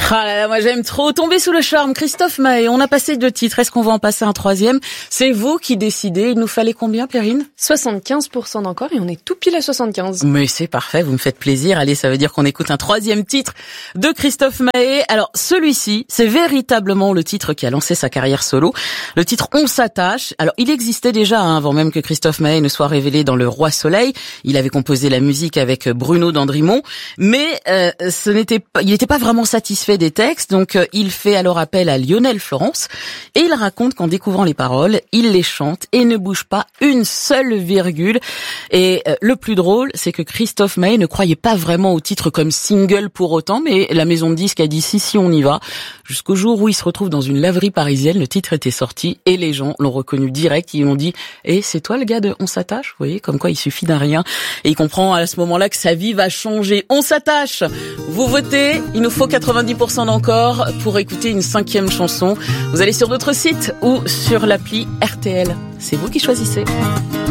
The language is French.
Ah là là, moi j'aime trop tomber sous le charme. Christophe Maé, on a passé 2 titres. Est-ce qu'on va en passer un 3e? C'est vous qui décidez. Il nous fallait combien, Perrine? 75% d'encore et on est tout pile à 75. Mais c'est parfait, vous me faites plaisir. Allez, ça veut dire qu'on écoute un 3e titre de Christophe Maé. Alors, celui-ci, c'est véritablement le titre qui a lancé sa carrière solo. Le titre On s'attache. Alors, il existait déjà avant même que Christophe Maé ne soit révélé dans Le Roi Soleil. Il avait composé la musique avec Bruno Dandrimont, mais il n'était pas vraiment satisfait des textes, donc il fait alors appel à Lionel Florence et il raconte qu'en découvrant les paroles, il les chante et ne bouge pas une seule virgule. Et le plus drôle, c'est que Christophe Maé ne croyait pas vraiment au titre comme single pour autant, mais la maison de disques a dit si on y va. Jusqu'au jour où il se retrouve dans une laverie parisienne, le titre était sorti et les gens l'ont reconnu direct. Ils lui ont dit c'est toi le gars de On s'attache? Vous voyez, comme quoi il suffit d'un rien. Et il comprend à ce moment-là que sa vie va changer. On s'attache. Vous votez. Il nous faut 90% d'encore pour écouter une 5e chanson. Vous allez sur notre site ou sur l'appli RTL. C'est vous qui choisissez.